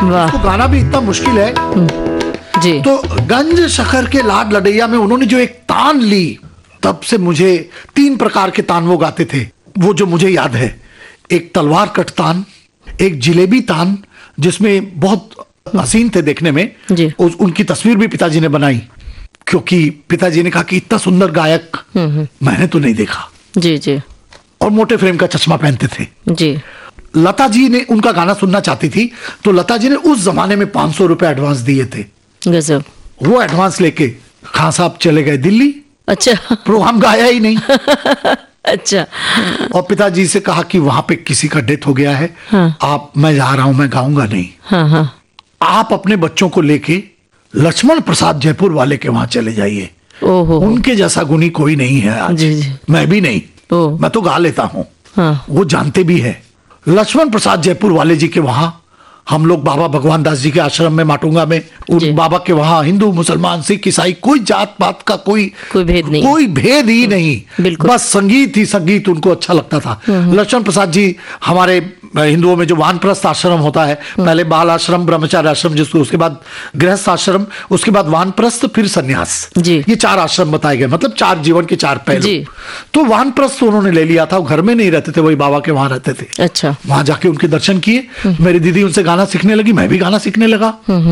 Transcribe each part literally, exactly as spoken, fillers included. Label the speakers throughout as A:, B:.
A: उसको गाना भी इतना मुश्किल है
B: जी।
A: तो गंज शखर के लाड लड़ैया में उन्होंने जो एक तान ली, तब से मुझे तीन प्रकार के तान वो गाते थे, वो जो मुझे याद है, एक तलवार कट तान, एक जिलेबी तान जिसमें बहुत हसीन थे देखने में
B: जी।
A: उस, उनकी तस्वीर भी पिताजी ने बनाई, क्योंकि पिताजी ने कहा कि इतना सुंदर गायक मैंने तो नहीं देखा
B: जी जी।
A: और मोटे फ्रेम का चश्मा पहनते थे
B: जी।
A: लता जी ने उनका गाना सुनना चाहती थी तो लता जी ने उस जमाने में पांच सौ रुपए एडवांस दिए थे।
B: गजब।
A: वो एडवांस लेके खान साहब चले गए दिल्ली।
B: अच्छा।
A: प्रोग्राम गाया ही नहीं।
B: अच्छा।
A: और पिताजी से कहा कि वहां पे किसी का डेथ हो गया है,
B: हाँ।
A: आप, मैं जा रहा हूं, मैं गाऊंगा नहीं।
B: हाँ हाँ।
A: आप अपने बच्चों को लेके लक्ष्मण प्रसाद जयपुर वाले के वहां चले जाइए,
B: ओहो,
A: उनके जैसा गुणी कोई नहीं है आज।
B: जी जी।
A: मैं भी नहीं,
B: ओह।
A: मैं तो गा लेता हूँ।
B: हाँ।
A: वो जानते भी है। लक्ष्मण प्रसाद जयपुर वाले जी के वहां हम लोग बाबा भगवान दास जी के आश्रम में माटुंगा में, उन बाबा के वहां हिंदू मुसलमान सिख ईसाई कोई जात पात का कोई
B: कोई भेद नहीं,
A: कोई भेद ही नहीं, बस संगीत ही संगीत उनको अच्छा लगता था। लक्ष्मण प्रसाद जी हमारे हिंदुओं में जो वानप्रस्थ आश्रम होता है, पहले बाल आश्रम, ब्रह्मचार्य आश्रम, जिसको उसके बाद गृहस्थ आश्रम, उसके बाद वानप्रस्थ, फिर सन्यास, ये चार आश्रम बताए गए, मतलब चार जीवन के चार पहलू। तो वानप्रस्थ उन्होंने ले लिया था, घर में नहीं रहते थे, वही बाबा के वहां रहते थे।
B: अच्छा।
A: वहां जाके उनके दर्शन किए, मेरी दीदी उनसे गाना सीखने लगी, मैं भी गाना सीखने लगा।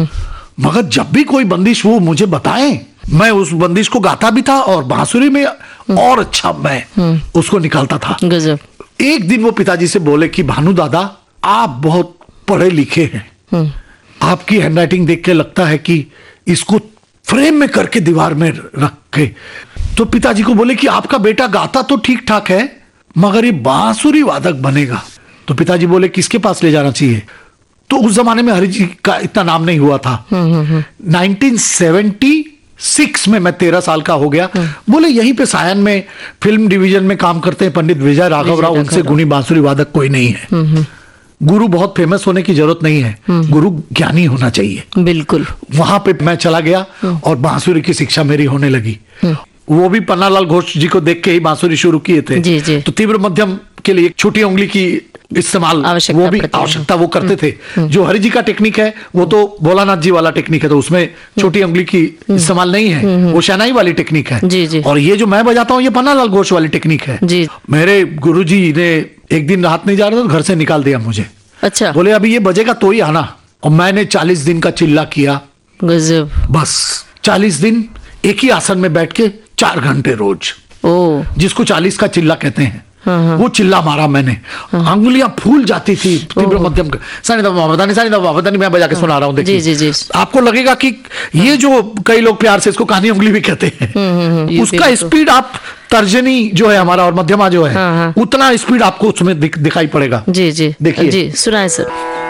A: मगर जब भी कोई बंदिश वो मुझे बताएं, मैं उस बंदिश को गाता भी था और बांसुरी में और अच्छा मैं उसको निकालता था।
B: गजब।
A: एक दिन वो पिताजी से बोले कि भानु दादा, आप बहुत पढ़े लिखे हैं, आपकी हैंडराइटिंग देख के लगता है कि इसको फ्रेम में करके दीवार में रख के। तो पिताजी को बोले कि आपका बेटा गाता तो ठीक ठाक है, मगर ये बांसुरी वादक बनेगा। तो पिताजी बोले किसके पास ले जाना चाहिए? तो उस जमाने में हरि जी का इतना नाम नहीं हुआ था। नाइनटीन सेवेंटी सिक्स में मैं तेरह साल का हो गया। बोले यहीं पे सायन में फिल्म डिवीजन में काम करते हैं पंडित विजय राघव राव, उनसे गुणी बांसुरी वादक कोई नहीं है। गुरु बहुत फेमस होने की जरूरत नहीं है, गुरु ज्ञानी होना चाहिए।
B: बिल्कुल।
A: वहां पे मैं चला गया और बांसुरी की शिक्षा मेरी होने लगी। वो भी पन्नालाल घोष जी को देख के ही बांसुरी शुरू किए थे।
B: जी जी।
A: तो तीव्र मध्यम के लिए छोटी उंगली की इस्तेमाल वो भी आवश्यकता वो करते थे। जो हरि जी का टेक्निक है वो तो भोलानाथ जी वाला टेक्निक है, तो उसमें छोटी उंगली की इस्तेमाल नहीं है, वो शहनाई वाली टेक्निक है।
B: जी जी।
A: और ये जो मैं बजाता हूँ ये पन्नालाल घोष वाली टेक्निक है।
B: जी।
A: मेरे गुरुजी ने एक दिन रात नहीं जा रहा था, घर से निकाल दिया मुझे।
B: अच्छा।
A: बोले अभी ये बजेगा तो ही आना। और मैंने चालीस दिन का चिल्ला किया।
B: गजब।
A: बस चालीस दिन एक ही आसन में बैठ के चार घंटे रोज,
B: ओ,
A: जिसको चालीस का चिल्ला कहते हैं।
B: हाँ।
A: वो चिल्ला मारा मैंने, अंगुलियां फूल जाती थी। तीव्र मध्यम सानी दबा वदानी सानी दबा वदानी मैं बजा के सुना रहा हूँ। देखिए
B: जी जी जी।
A: आपको लगेगा कि ये जो कई लोग प्यार से इसको कहानी उंगली भी कहते हैं, उसका स्पीड आप तर्जनी जो है हमारा और मध्यमा जो है, उतना स्पीड आपको उसमें दिखाई पड़ेगा।
B: जी जी।
A: देखिए
B: जी सुनाए सर।